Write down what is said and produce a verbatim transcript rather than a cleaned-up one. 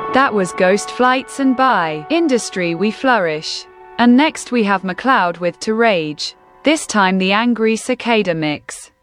That was Ghost Flights and By Industry We Flourish. And next we have McLeod with To Rage. This time the Angry Cicada mix.